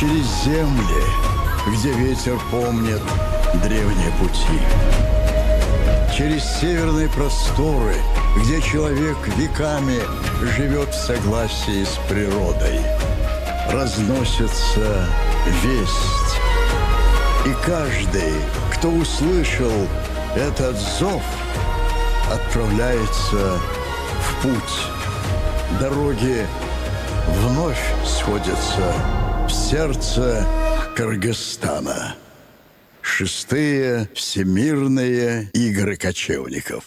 через земли, где ветер помнит древние пути. Через северные просторы, где человек веками живет в согласии с природой. Разносится весть. И каждый, кто услышал этот зов, отправляется в путь. Дороги вновь сходятся в сердце Кыргызстана. 6-е Всемирные игры кочевников.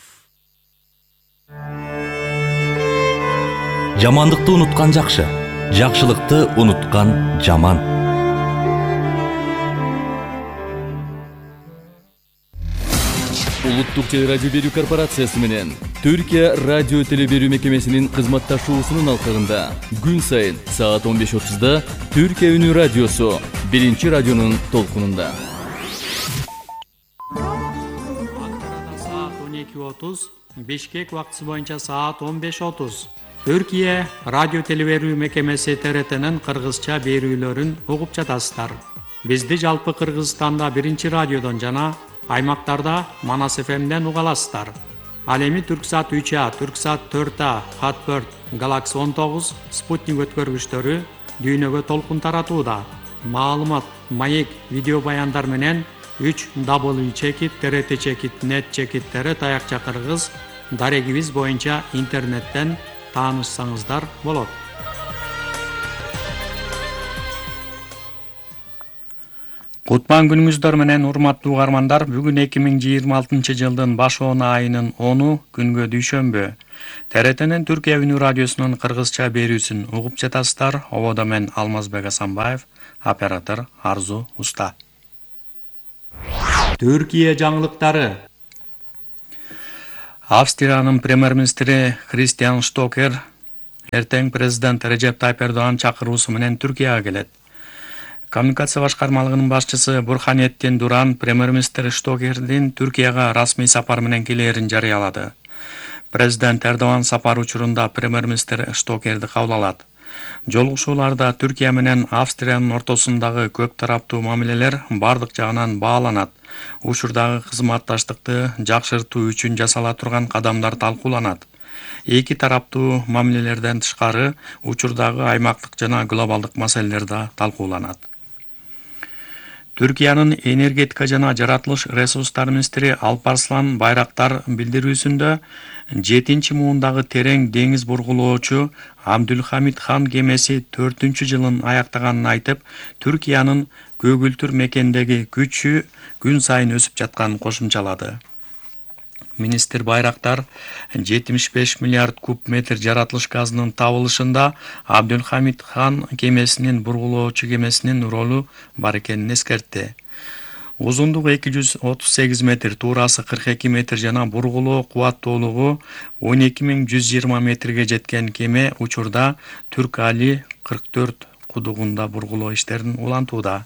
Жамандыкты унуткан жакшы, жакшылыкты унуткан жаман. Улуттук телерадио берүү корпорациясы менен Түркия радио телеберүү мекемесинин кызматташуусунун алкагында күн сайын саат 15:30 Түркия үнү радиосу 1-чи радионун толкунунда. Анкарада саат 12:30, Бишкек убактысы боюнча саат 15:30. Түркия радио телеберүү мекемеси ТРТнын кыргызча берүүлөрүн угуп жатасыздар. Бизди жалпы Кыргызстанда 1-чи радиодон жана аймактарда Манас ФМден уга аласыздар. Ал эми Түрксат 3А, Түрксат 4А, Хат4, Галакси 19, Спутник өткөргүчтөрү дүйнөгө толкун таратууда. Маалымат, маек, видео баяндар менен 3w.trt.net/tr таякча кыргыз дарегибиз боюнча интернеттен таанышсаңыздар болот. Кутман күнүңүздөр менен урматтуу угармандар, бүгүн 2026 жылдын башоон айынын 10 күнгө дүйшөмбү. ТРТнин Түркия үнү радиосунун кыргызча берүүсүн угуп жатасыздар. Ободо мен Алмазбек Асанбаев, оператор Арзу Уста. Түркия жаңылыктары. Австриянын премьер-министри Кристиан Штокер эртең президент Режеп Тайып Эрдоган чакыруусу менен Түркияга келет. Коммуникация башкармалыгынын башчысы Бурханеттин Дуран премьер-министр Штокердин Түркияга расмий сапар менен келээрин жарыялады. Президент Эрдоган сапар учурунда премьер-министр Штокерди кабыл алат. Жолугушууларда Түркия менен Австриянын ортосундагы көп тараптуу мамилелер бардык жагынан бааланат. Учурдагы кызматташтыкты жакшыртуу үчүн жасала турган кадамдар талкууланат. Эки тараптуу мамилелерден тышкары учурдагы аймактык жана глобалдык маселелер да талкууланат. Түркиянын энергетика жана жаратылыш ресурстары министри Алпарслан Байрактар билдирүүсүндө 7-чи муундагы терең деңиз бургулоочу Абдулхамид хан кемеси 4-жылын аяктаганын айтып, Түркиянын көгүлтүр мекендеги күчү күн сайын өсүп жатканын кошумчалады. Министр Байрактар 75 миллиард куб метр жаратылыш газынын табылышында Абдулхамид хан кемесинин бургулоочу кемесинин ролу бар экенин эскертти. Узундугу 238 метр, туурасы 42 метр жана бургулоо кубаттуулугу 12120 метрге жеткен кеме учурда Түрк Али 44 кудугунда бургулоо иштерин улантууда.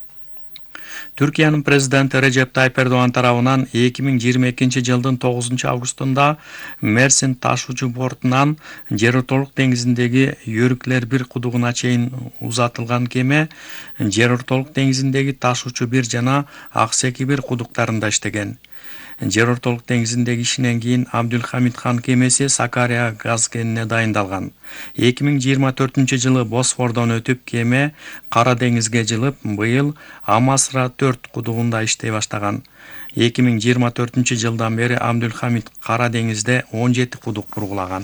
Түркиянын президенти Режеп Тайып Эрдоган тарабынан 2022 жылдын 9 августунда Мерсин ташуучу портунан Жер-ортолук деңизиндеги Йөрүклер 1 кудугуна чейин узатылган кеме Жер-ортолук деңизиндеги ташуучу 1 жана Аксеки 1 кудуктарында иштеген. Жер-ортолук деңизиндеги ишинен кийин Абдулхамид хан кемеси Сакария газ кенине дайындалган. 2024 жылы Босфордон өтүп кеме Кара деңизге жылып, быйыл Амасра 4 кудугунда иштей баштаган. 2024 жылдан бери Абдулхамид Кара деңизде 17 кудук бургулаган.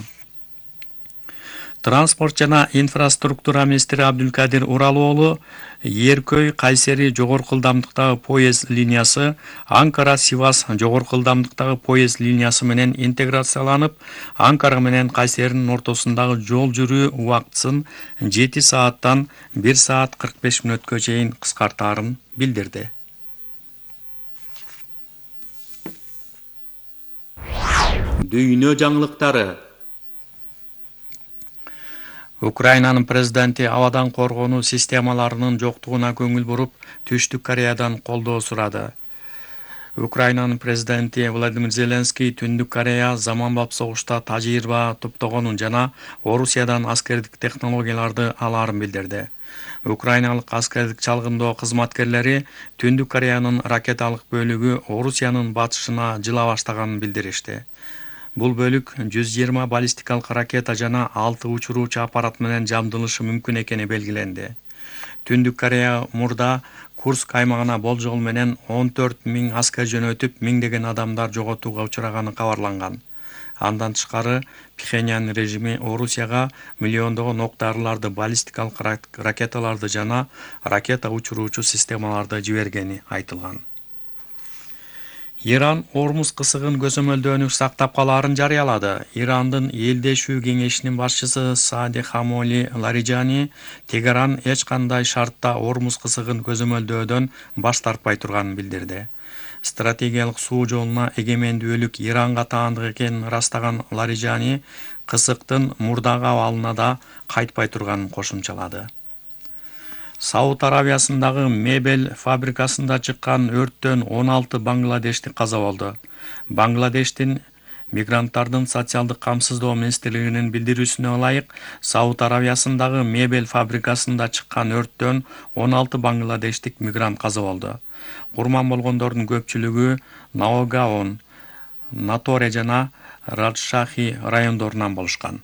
Транспорт жана инфраструктура министри Абдулкадир Уралоолу Еркөй Кайсери жогорку ылдамдыктагы поезд линиясы Анкара-Сивас жогорку ылдамдыктагы поезд линиясы менен интеграцияланып, Анкара менен Кайсеринин ортосундагы жол жүрүү убактысын 7 сааттан 1 саат 45 мүнөткө чейин кыскартаарын билдирди. Дүйнө жаңылыктары. Украинанын президенти абадан коргонуу системаларынын жоктугуна көңүл буруп, Түштүк Кореядан колдоо сурады. Украинанын президенти Владимир Зеленский Түндүк Корея заманбап согушта тажрыйба топтогонун жана Орусиядан аскердик технологияларды алаарын билдирди. Украиналык аскердик чалгындоо кызматкерлери Түндүк Кореянын ракеталык бөлүгү Орусиянын батышына жыла баштаганын билдиришти. Бул бөлүк 120 баллистикалык ракета жана 6 учуруучу аппарат менен жабдылышы мүмкүн экени белгиленди. Түндүк Корея мурда Курск аймагына болжол менен 14 000 аскер жөнөтүп, миңдеген адамдар жоготууга учураганы кабарланган. Андан тышкары Пхеньян режими Орусияга миллиондогон оқ-дарыларды, баллистикалык ракеталарды жана ракета учуруучу системаларды жибергени айтылган. Иран Ормуз кысыгын көзөмөлдөөнү сактап калаарын жарыялады. Ирандын Элдешүү кеңешинин башчысы Саади Хамоли Лариджани Тегеран эч кандай шартта Ормуз кысыгын көзөмөлдөөдөн баш тартпай турганын билдирди. Стратегиялык суу жолуна эгемендүүлүк Иранга таандык экенин ырастаган Лариджани кысыктын мурдагы абалына да кайтпай турганын кошумчалады. Сауд Арабиясындагы мебель фабрикасында чыккан өрттөн 16 бангладештик каза болду. Бангладештин мигранттардын социалдык камсыздоо министрлигинин билдирүүсүнө ылайык, Сауд Арабиясындагы мебель фабрикасында чыккан өрттөн 16 бангладештик мигрант каза болду. Курман болгондордун көпчүлүгү Наогаон, Наторе жана Раджшахи райондорунан болушкан.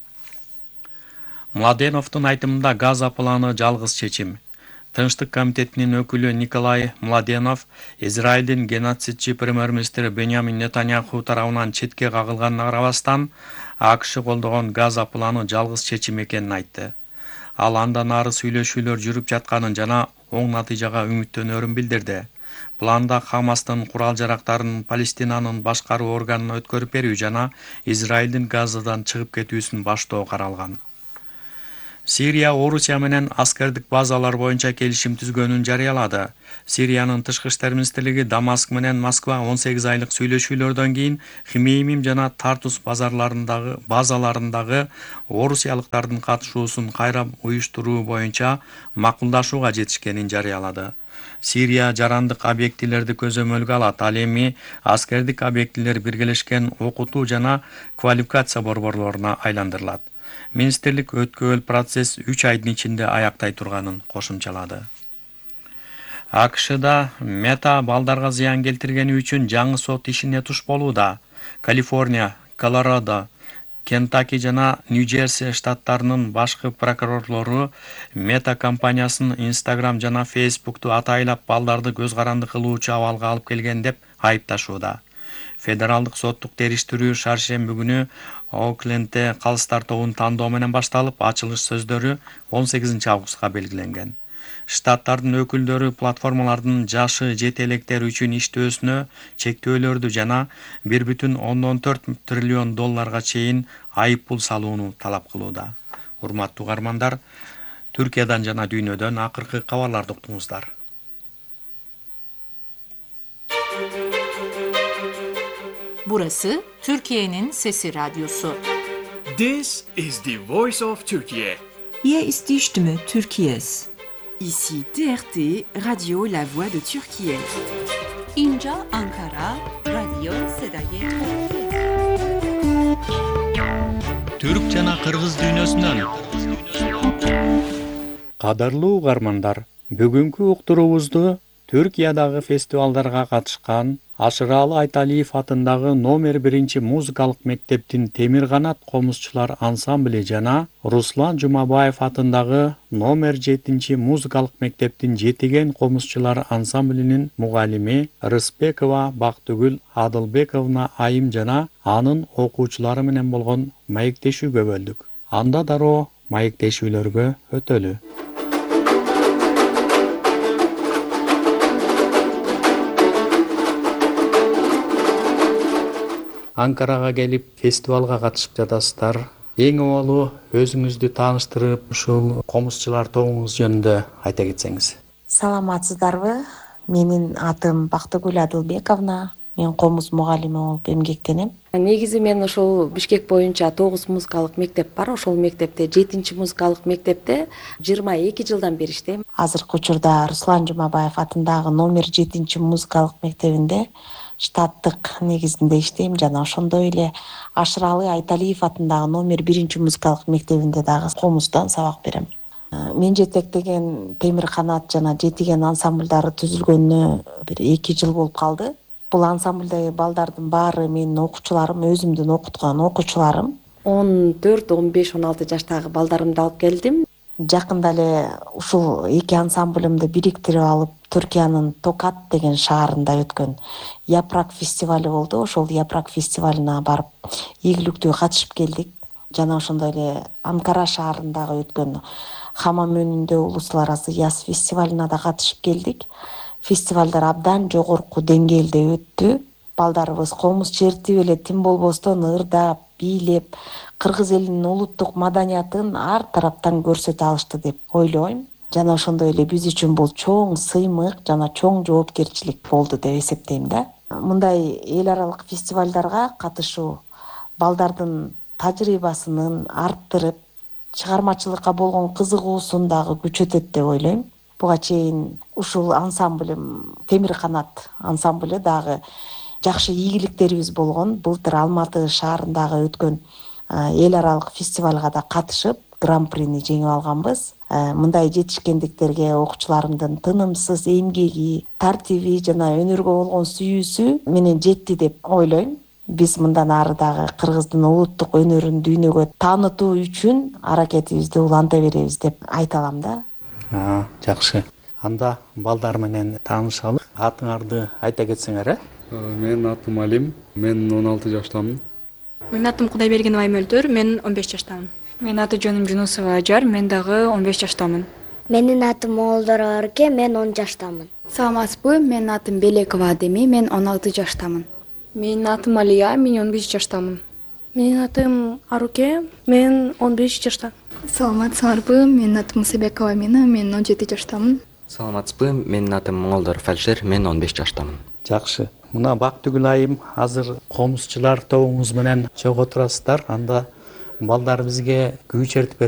Младеновдун айтымында Газа планы жалгыз чечим. Тынчтык комитетинин өкүлү Николай Младенов Израилдин геноцидчи премьер-министри Беньямин Нетаньяху тарабынан четке кагылганына карабастан, АКШ колдогон Газа планы жалгыз чечим экенин айтты. Ал андан ары сүйлөшүүлөр жүрүп жатканын жана оң натыйжага үмүттөнөрүн билдирди. Планда Хамастын курал-жарактарын Палестинанын башкаруу органына өткөрүп берүү жана Израилдин Газадан чыгып кетүүсүн баштоо каралган. Сирия Орусия менен аскердик базалар боюнча келишим түзгөнүн жарыялады. Сириянын тышкы иштер министрлиги Дамаск менен Москва 18 айлык сүйлөшүүлөрдөн кийин Хмеймим жана Тартус базаларындагы орусиялыктардын катышуусун кайра уюштуруу боюнча макулдашууга жетишкенин жарыялады. Сирия жарандык объектилерди көзөмөлгө алат. Ал эми аскердик объектилер биргелешкен окутуу жана квалификация борборлоруна айландырылат. Министрлик өткөл процесс 3 айдын ичинде аяктай турганын кошумчалады. АКШда Мета балдарга зыян келтиргени үчүн жаңы сот ишине туш болууда. Калифорния, Колорадо, Кентаки жана Нью-Джерси штаттарынын башкы прокурорлору Мета компаниясын Instagram жана Facebook'ту атайлап балдарды көз каранды кылуучу абалга алып келген деп айыпташууда. Федералдык соттук териштирүү шаршемби күнү Оклендте калыс тартуунун тандоо менен башталып, ачылыш сөздөрү 18 августка белгиленген. Штаттардын өкүлдөрү платформалардын жашы жете электер үчүн иштөөсүнө чектөөлөрдү жана 1,4 триллион долларга чейин айып пул салууну талап кылууда. Урматтуу угармандар, Түркиядан жана дүйнөдөн акыркы кабарларды уктуңуздар. Burası Türkiye'nin Sesi Radyosu. This is the voice of Turkey. Hier ist die Stimme Türkiye's. Ici TRT, Radio La Voix de Türkiye. İnca Ankara, Radyo Sedaye Türkiye. Түрк жана кыргыз дүйнөсүнөн. Кадырлуу угармандар, бүгүнкү уктуруубузду Түркиядагы фестивалдарга катышкан Ашыралы Айталиев атындагы номер 1 музыкалык мектептин Темир канат комузчулар ансамблі жана Руслан Жумабаев атындагы номер 7 музыкалык мектептин Жетиген комузчулар ансамблинин мугалими Рыспекова Бактыгүл Адылбековна Айым жана анын окуучулары менен болгон маектешүүгө бөлдүк. Анда дароо маектешүүлөргө өтөлү. Анкарага келип фестивалга катышып жатасыздар. Эң олу өзүңүздү тааныштырып, ушул комузчулар тобуңуз жөнүндө айта кетсеңиз. Саламатсыздарбы? Менин атым Бактыгүл Адылбековна. Мен комуз мугалими болуп эмгектенем. Негизи мен ошол Бишкек боюнча 9 музыкалык мектеп бар. Ошол мектепте 7 музыкалык мектепте 22 жылдан бери иштейм. Азыркы учурда Руслан Жумабаев атындагы номер 7 музыкалык мектебинде штаттык негизинде иштейм жана ошондой эле Ашыралы Айталиев атындагы номер 1 музыкалык мектебинде дагы комуздан сабак берем. Мен жетектеген Темир канат жана Жетиген ансамблдары түзүлгөнүнө бир 2 жыл болуп калды. Бул ансамблдеги балдардын баары менин окуучуларым, өзүмдүн окуткан окуучуларым. 14, 15, 16 жаштагы балдарымды алып келдим. Жакында эле ушул 2 ансамблымды бириктирип алып, Түркиянын Токат деген шаарында өткөн Япрак фестивали болду. Ошол Япрак фестивалына барып, ийгиликтүү катышып келдик. Жана ошондой эле Анкара шаарындагы өткөн Хамам өнүндө улуттар арасы яз фестивалына да катышып келдик. Фестивалдар абдан жогорку деңгээлде өттү. Балдарыбыз комуз чертип эле тим болбостон ырдап, бийлеп, кыргыз элинин улуттук маданиятын ар тараптан көрсөтө алышты деп ойлойм. Жана ошондой эле биз үчүн бул чоң сыймык жана чоң жоопкерчилик болду деп эсептейм да. Мындай эл аралык фестивалдарга катышуу балдардын тажрыйбасын арттырып, чыгармачылыкка болгон кызыгуусун дагы күчөтөт деп ойлойм. Буга чейин ушул ансамблым Темир канат ансамблы дагы жакшы ийгиликтерибиз болгон. Былтыр Алматы шаарындагы өткөн эл аралык фестивалга да катышып, гран-прини жеңип алганбыз. Мындай жетишкендиктерге окуучуларымдын тынымсыз эмгеги, тартиби жана өнөргө болгон сүйүүсү менен жетти деп ойлойм. Биз мындан ары дагы кыргыздын улуттук өнөрүн дүйнөгө таанытуу үчүн аракетибизди уланта беребиз деп айта алам да. Жакшы. Анда балдар менен таанышалы. Атыңарды айта кетсеңер, Менин атым Алим. Мен 16 жаштамын. Менин атым Кудайбергенова Мөлдөр. Мен 15 жаштамын. Менин аты жөнүм Жунусова Ажар. Мен дагы 15 жаштамын. Менин атым Молдорова Арке. Мен 10 жаштамын. Саламатсызбы? Менин атым Белекова Адеми. Мен 16 жаштамын. Менин атым Алия. Мен 15 жаштамын. Менин атым Аруке. Мен 15 жашта. Саламатсыздарбы? Менин атым Мусабекова Амина. Мен 17 жаштамын. Саламатсызбы? Менин атым Молдоров Алишер. Мен 15 жаштамын. Жакшы. Мына Бактыгүл айым азыр комузчулар тобуңуз менен чогуу турасыздар. Анда балдар бизге күй чертип